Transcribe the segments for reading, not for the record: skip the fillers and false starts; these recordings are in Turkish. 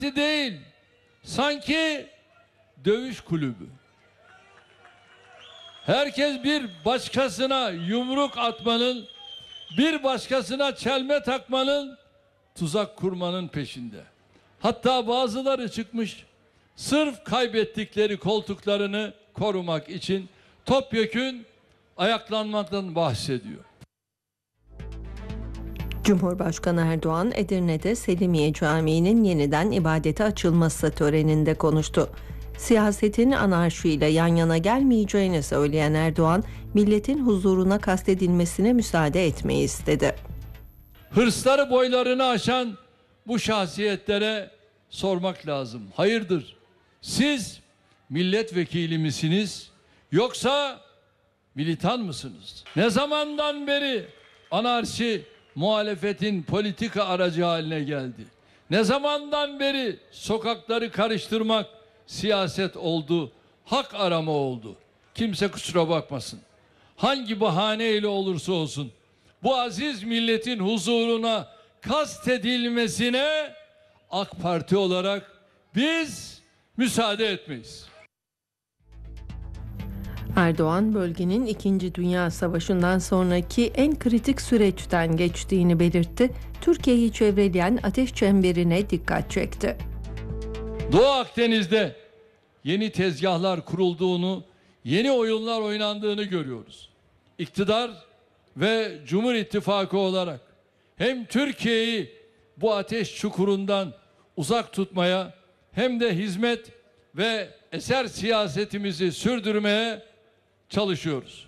değil, sanki dövüş kulübü. Herkes bir başkasına yumruk atmanın, bir başkasına çelme takmanın, tuzak kurmanın peşinde. Hatta bazıları çıkmış, sırf kaybettikleri koltuklarını korumak için topyekün ayaklanmaktan bahsediyor. Cumhurbaşkanı Erdoğan, Edirne'de Selimiye Camii'nin yeniden ibadete açılması töreninde konuştu. Siyasetin anarşiyle yan yana gelmeyeceğini söyleyen Erdoğan, milletin huzuruna kastedilmesine müsaade etmeyiz dedi. Hırsları boylarını aşan bu şahsiyetlere sormak lazım. Hayırdır? Siz milletvekili misiniz yoksa militan mısınız? Ne zamandan beri anarşi muhalefetin politika aracı haline geldi? Ne zamandan beri sokakları karıştırmak siyaset oldu, hak arama oldu? Kimse kusura bakmasın. Hangi bahaneyle olursa olsun bu aziz milletin huzuruna kastedilmesine AK Parti olarak biz müsaade etmeyiz. Erdoğan, bölgenin 2. Dünya Savaşı'ndan sonraki en kritik süreçten geçtiğini belirtti. Türkiye'yi çevreleyen ateş çemberine dikkat çekti. Doğu Akdeniz'de yeni tezgahlar kurulduğunu, yeni oyunlar oynandığını görüyoruz. İktidar ve Cumhur İttifakı olarak hem Türkiye'yi bu ateş çukurundan uzak tutmaya hem de hizmet ve eser siyasetimizi sürdürmeye çalışıyoruz.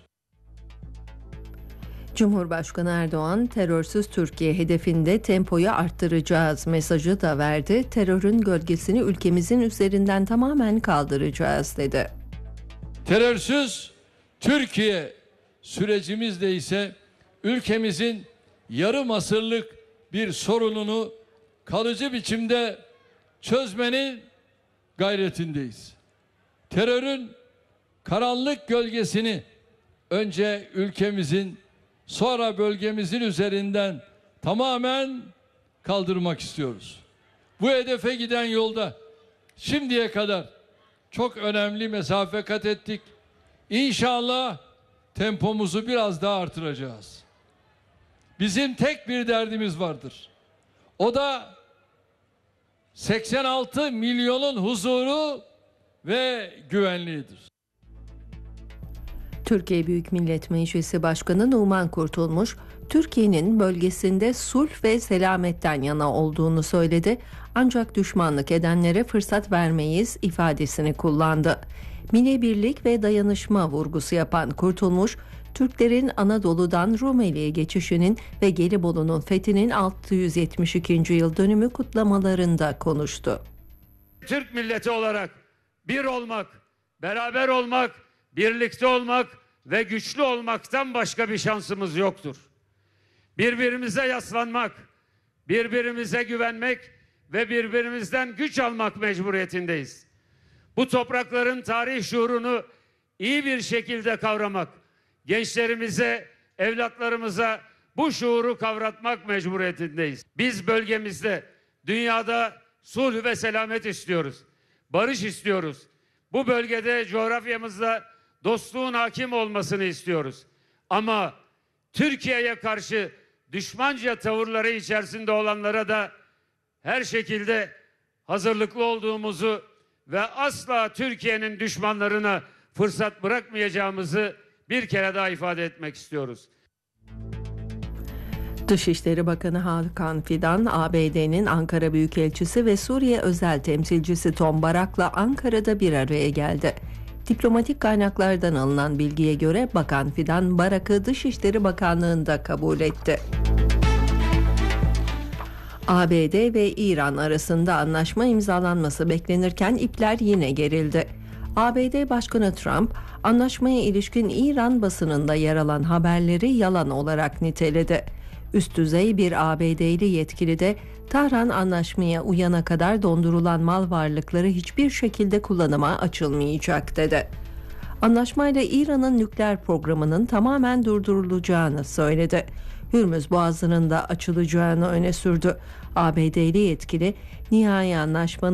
Cumhurbaşkanı Erdoğan, terörsüz Türkiye hedefinde tempoyu arttıracağız mesajı da verdi. Terörün gölgesini ülkemizin üzerinden tamamen kaldıracağız dedi. Terörsüz Türkiye sürecimizde ise ülkemizin yarım asırlık bir sorununu kalıcı biçimde çözmenin gayretindeyiz. Terörün karanlık gölgesini önce ülkemizin, sonra bölgemizin üzerinden tamamen kaldırmak istiyoruz. Bu hedefe giden yolda şimdiye kadar çok önemli mesafe kat ettik. İnşallah tempomuzu biraz daha artıracağız. Bizim tek bir derdimiz vardır. O da 86 milyonun huzuru ve güvenliğidir. Türkiye Büyük Millet Meclisi Başkanı Numan Kurtulmuş, Türkiye'nin bölgesinde sulh ve selametten yana olduğunu söyledi. Ancak düşmanlık edenlere fırsat vermeyiz ifadesini kullandı. Milli birlik ve dayanışma vurgusu yapan Kurtulmuş, Türklerin Anadolu'dan Rumeli'ye geçişinin ve Gelibolu'nun fethinin 672. yıl dönümü kutlamalarında konuştu. Türk milleti olarak bir olmak, beraber olmak, birlikte olmak ve güçlü olmaktan başka bir şansımız yoktur. Birbirimize yaslanmak, birbirimize güvenmek ve birbirimizden güç almak mecburiyetindeyiz. Bu toprakların tarih şuurunu iyi bir şekilde kavramak, gençlerimize, evlatlarımıza bu şuuru kavratmak mecburiyetindeyiz. Biz bölgemizde, dünyada sulh ve selamet istiyoruz. Barış istiyoruz. Bu bölgede, coğrafyamızda dostluğun hakim olmasını istiyoruz. Ama Türkiye'ye karşı düşmanca tavırları içerisinde olanlara da her şekilde hazırlıklı olduğumuzu ve asla Türkiye'nin düşmanlarına fırsat bırakmayacağımızı bir kere daha ifade etmek istiyoruz. Dışişleri Bakanı Hakan Fidan, ABD'nin Ankara Büyükelçisi ve Suriye özel temsilcisi Tom Barak'la Ankara'da bir araya geldi. Diplomatik kaynaklardan alınan bilgiye göre Bakan Fidan, Barak'ı Dışişleri Bakanlığı'nda kabul etti. ABD ve İran arasında anlaşma imzalanması beklenirken ipler yine gerildi. ABD Başkanı Trump, anlaşmaya ilişkin İran basınında yer alan haberleri yalan olarak niteledi. Üst düzey bir ABD'li yetkili de Tahran anlaşmaya uyana kadar dondurulan mal varlıkları hiçbir şekilde kullanıma açılmayacak dedi. Anlaşmayla İran'ın nükleer programının tamamen durdurulacağını söyledi. Hürmüz Boğazı'nın da açılacağını öne sürdü. ABD'li yetkili Nihai anlaşmanın